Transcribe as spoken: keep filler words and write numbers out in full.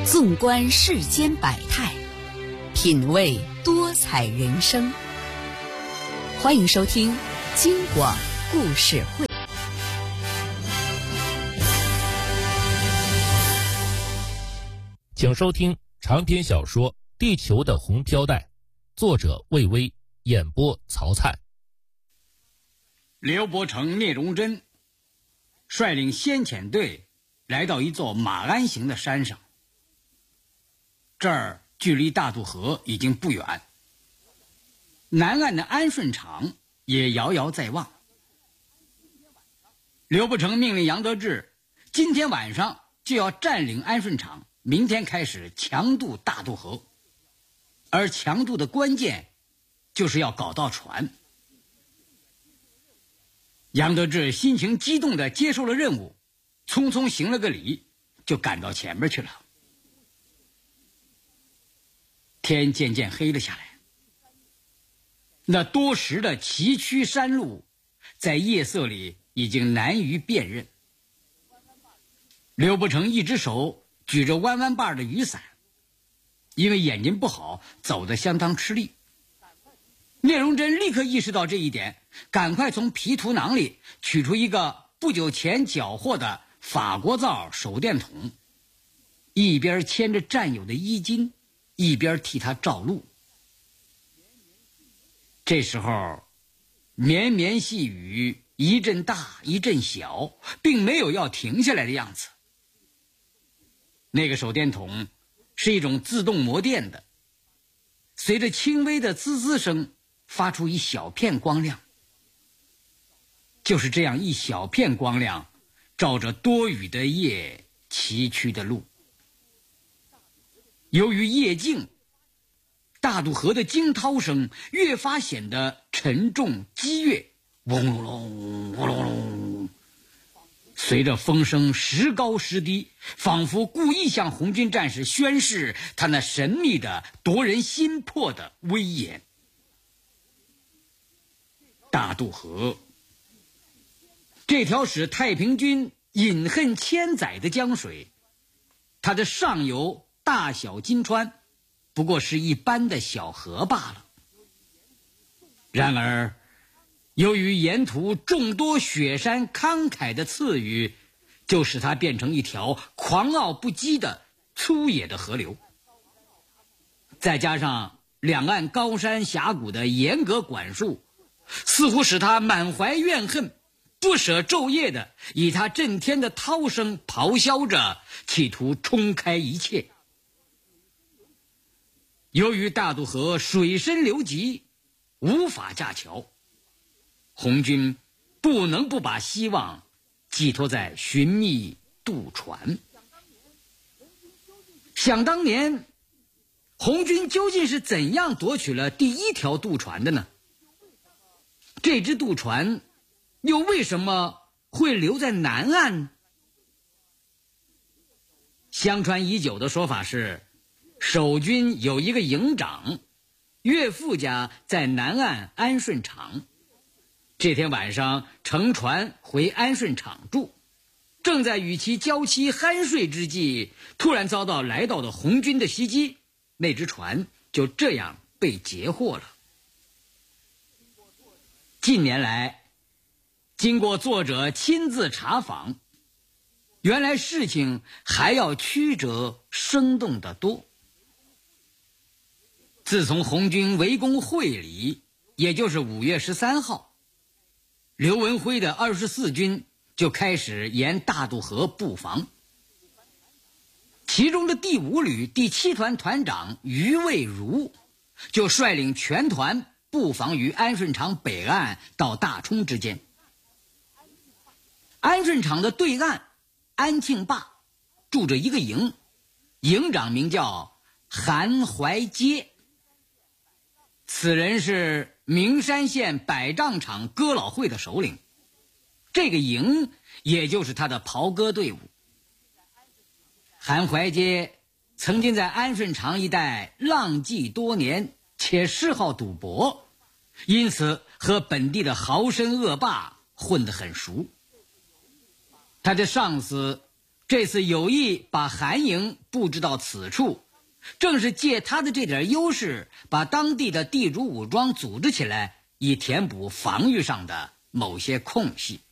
纵观世间百态，品味多彩人生。欢迎收听京广故事会。 请收听长篇小说《地球的红飘带》，作者魏巍，演播曹灿。 刘伯承、聂荣臻率领先遣队来到一座马鞍形的山上，这儿距离大渡河已经不远，南岸的安顺场也遥遥在望。刘伯承命令杨得志今天晚上就要占领安顺场，明天开始强渡大渡河，而强渡的关键就是要搞到船。杨得志心情激动地接受了任务，匆匆行了个礼，就赶到前面去了。天渐渐黑了下来，那多时的崎岖山路在夜色里已经难于辨认。刘伯承一只手举着弯弯把的雨伞，因为眼睛不好，走得相当吃力。聂荣臻立刻意识到这一点，赶快从皮图囊里取出一个不久前缴获的法国造手电筒，一边牵着战友的衣襟，一边替他照路。这时候绵绵细雨一阵大一阵小，并没有要停下来的样子。那个手电筒是一种自动摩电的，随着轻微的滋滋声发出一小片光亮。就是这样一小片光亮，照着多雨的夜，崎岖的路。由于夜静，大渡河的惊涛声越发显得沉重激越，嗡隆隆，嗡隆隆，随着风声时高时低，仿佛故意向红军战士宣示他那神秘的夺人心魄的威严。大渡河，这条使太平军饮恨千载的江水，它的上游大小金川不过是一般的小河罢了。然而由于沿途众多雪山慷慨的赐予，就使它变成一条狂傲不羁的粗野的河流。再加上两岸高山峡谷的严格管束，似乎使他满怀怨恨，不舍昼夜的以他震天的涛声咆哮着，企图冲开一切。由于大渡河水深流急，无法架桥，红军不能不把希望寄托在寻觅渡船。想当年，红军究竟是怎样夺取了第一条渡船的呢？这只渡船又为什么会留在南岸？相传已久的说法是，守军有一个营长，岳父家在南岸安顺场。这天晚上乘船回安顺场住，正在与其娇妻酣睡之际，突然遭到来到的红军的袭击，那只船就这样被截获了。近年来，经过作者亲自查访，原来事情还要曲折生动得多。自从红军围攻会理，也就是五月十三号，刘文辉的二十四军就开始沿大渡河布防。其中的第五旅第七团团长于卫如就率领全团布防于安顺场北岸到大冲之间。安顺场的对岸，安庆坝住着一个营，营长名叫韩怀阶。此人是名山县百丈场歌老会的首领，这个营也就是他的袍歌队伍。韩怀阶曾经在安顺场一带浪迹多年，且嗜好赌博，因此和本地的豪绅恶霸混得很熟。他的上司这次有意把韩营布置到此处，正是借他的这点优势，把当地的地主武装组织起来，以填补防御上的某些空隙。